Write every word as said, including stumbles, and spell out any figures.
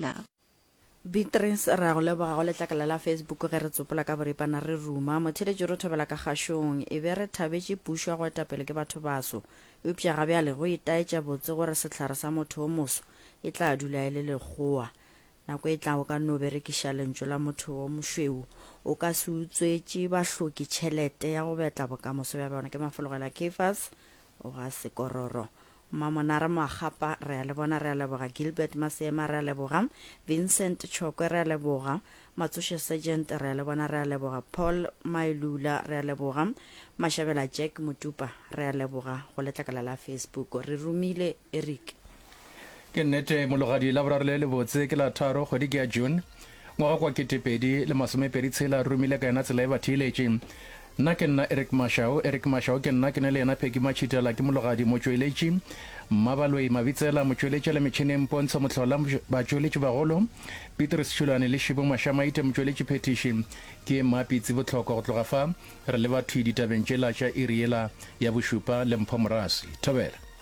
now. Beatrice ra go leboga go letlakala la Facebook ge re tsopola ka boripana re ruma motheletši ro thobela ka kgašong e be re thabetše pušo ya go etapele ke batho baso eupša gabe a le go itaetša botse gore sehlare sa motho o moso e tla dula e le lekgowa nako e tlago ka no berekiša lentšu la motho o mošweu o ka se utswetše bahloki tšhelete ya go betla bokamoso bja bona ke mafologela Kefas o ga sekororo Mamonara Magapa re a le bona re a leboga Gilbert Masema re a leboga Vincent Chokwe re a leboga Matsoshe Sergeant re a le bona re a leboga Paul Mailula re a leboga Mashabela Jack Mutupa re a leboga go letlakala la Facebook re rumile Eric ke nnete mologadi la boraro le le botse ke la tharo kgwedi ke ya June ngwaga kwa ketepedi le masomepedi tshela rumile ka ena tsela e bathiletše nna ke nna Eric Mashao Eric Mashao ke nna ke ne le ena Pheki Machitela ke mologadi motsweletši mmabaloi mabitsela motsweletši le metšhineng pontsha motlhola batsweletši bagolo Peter Schulane le Shibo Mashamaite motsweletši petition ke mapitsi botlhokwa go tloga fa re le batho ditabeng tšela tša iriela ya bošupa le mpho morasi thobela